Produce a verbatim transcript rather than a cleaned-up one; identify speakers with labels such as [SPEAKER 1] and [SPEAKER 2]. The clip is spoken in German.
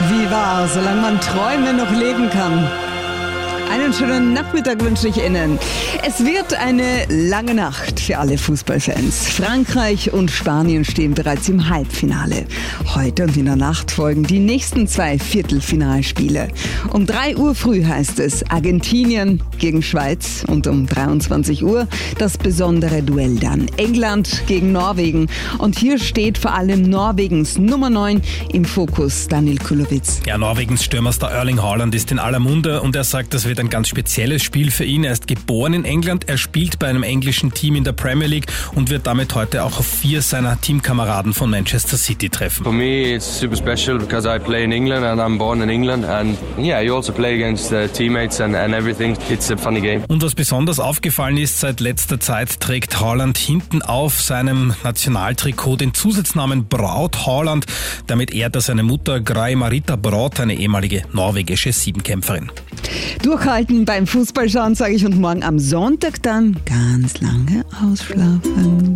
[SPEAKER 1] Wie wahr, solange man Träume noch leben kann. Einen schönen Nachmittag wünsche ich Ihnen. Es wird eine lange Nacht für alle Fußballfans. Frankreich und Spanien stehen bereits im Halbfinale. Heute und in der Nacht folgen die nächsten zwei Viertelfinalspiele. Um drei Uhr früh heißt es Argentinien gegen Schweiz und um dreiundzwanzig Uhr das besondere Duell dann England gegen Norwegen. Und hier steht vor allem Norwegens Nummer neun im Fokus, Daniel Kulowitz.
[SPEAKER 2] Ja, Norwegens Stürmerstar Erling Haaland ist in aller Munde und er sagt, das wird ein ganz spezielles Spiel für ihn. Er ist geboren in England, er spielt bei einem englischen Team in der Premier League und wird damit heute auch auf vier seiner Teamkameraden von Manchester City treffen.
[SPEAKER 3] For me it's super special because I play in England and I'm born in England and yeah, you also play against uh, teammates and, and everything. It's a funny game.
[SPEAKER 2] Und was besonders aufgefallen ist, seit letzter Zeit trägt Haaland hinten auf seinem Nationaltrikot den Zusatznamen Braut Haaland. Damit ehrt er seine Mutter Gray Marita Braut, eine ehemalige norwegische Siebenkämpferin.
[SPEAKER 1] Durchhalten beim Fußballschauen, sage ich, und morgen am Sonntag dann ganz lange ausschlafen.